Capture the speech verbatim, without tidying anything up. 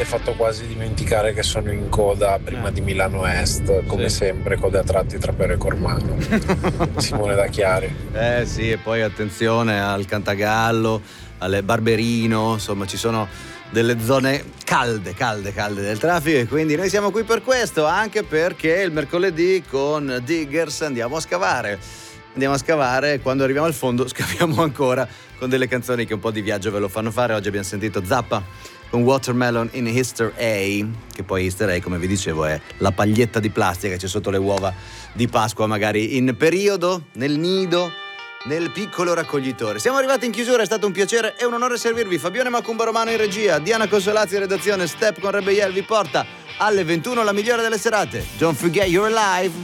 avete fatto quasi dimenticare che sono in coda prima Eh. di Milano Est, come Sì. sempre, code a tratti tra Pero e Cormano. Simone da Chiari. Eh sì, e poi attenzione al Cantagallo, alle Barberino, insomma ci sono delle zone calde, calde, calde del traffico, e quindi noi siamo qui per questo, anche perché il mercoledì con Diggers andiamo a scavare. Andiamo a scavare, quando arriviamo al fondo scaviamo ancora con delle canzoni che un po' di viaggio ve lo fanno fare. Oggi abbiamo sentito Zappa con Watermelon in Easter A, che poi Easter A, come vi dicevo, è la paglietta di plastica che c'è sotto le uova di Pasqua, magari in periodo, nel nido, nel piccolo raccoglitore. Siamo arrivati in chiusura, è stato un piacere e un onore servirvi. Fabione Macumba Romano in regia, Diana Consolazzi in redazione, Step con Rebbe Yell vi porta alle ventuno la migliore delle serate. Don't forget you're alive.